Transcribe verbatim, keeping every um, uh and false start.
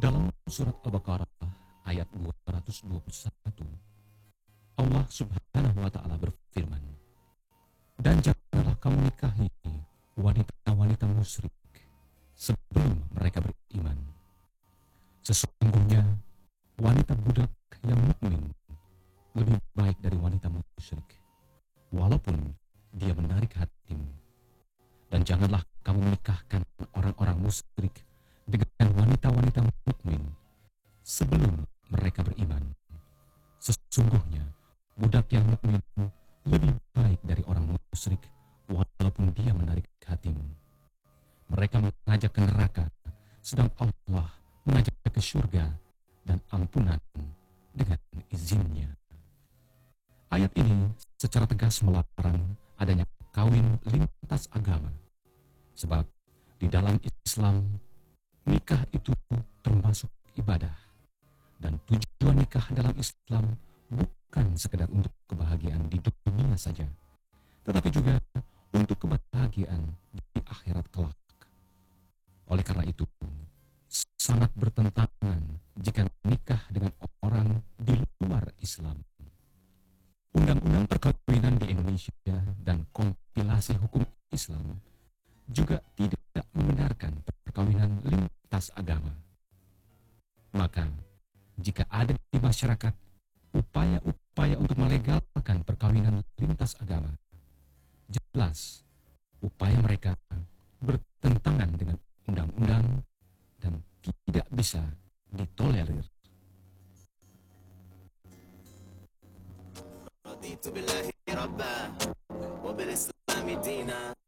Dalam surat Al-Baqarah ayat dua ratus dua puluh satu, Allah Subhanahu wa taala berfirman, "Dan janganlah kamu nikahi wanita-wanita musyrik sebelum mereka beriman. Sesungguhnya wanita budak yang mukmin lebih baik dari wanita musyrik, walaupun dia menarik hatimu. Dan janganlah kamu menikahkan orang-orang musyrik dengan wanita-wanita mukmin sebelum mereka beriman. Sesungguhnya budak yang mukmin lebih baik dari orang musyrik, walaupun dia menarik hatimu. Mereka mengajak ke neraka, sedang Allah mengajak ke surga dan ampunan dengan izinnya." Ayat ini secara tegas melarang adanya kawin lintas agama. Sebab di dalam Islam, nikah itu termasuk ibadah. Dan tujuan nikah dalam Islam bukan sekedar untuk kebahagiaan di dunia saja, tetapi juga untuk kebahagiaan di akhirat kelak. Oleh karena itu, sangat bertentangan jika nikah dengan orang di luar Islam. Undang-undang perkawinan di Indonesia dan kompilasi hukum Islam juga tidak membenarkan perkawinan lintas agama. Maka, jika ada di masyarakat upaya-upaya untuk melegalkan perkawinan lintas agama, jelas upaya mereka bertentangan dengan undang-undang dan tidak bisa ditolerir. رضيت بالله ربا وبالإسلام دينا